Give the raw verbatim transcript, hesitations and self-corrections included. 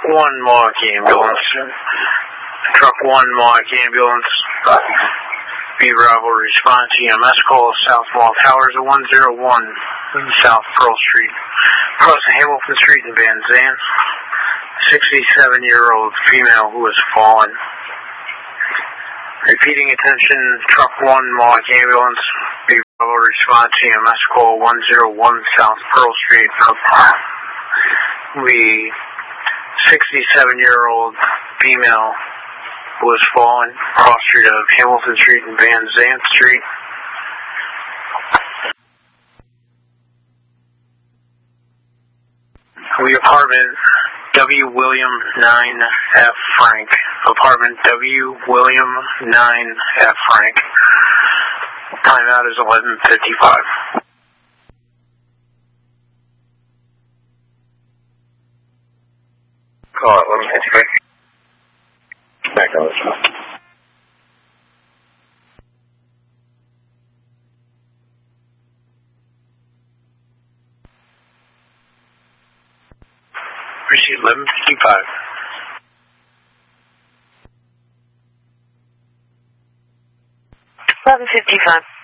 one Mark ambulance. Truck one Mark ambulance. B Bravo response E M S call South Wall Towers at one zero one South Pearl Street. Crossing Hamilton Street in Van Zandt. sixty-seven-year-old female who has fallen. Repeating attention, Truck one Mark ambulance. B Bravo response E M S call one zero one South Pearl Street. We sixty-seven-year-old female who has fallen cross street of Hamilton Street and Van Zandt Street. We apartment W. William nine F. Frank. Apartment W. William nine F. Frank. Timeout is eleven fifty-five. Call it eleven fifty-five. Back on the top. Receipt eleven fifty-five. eleven fifty-five.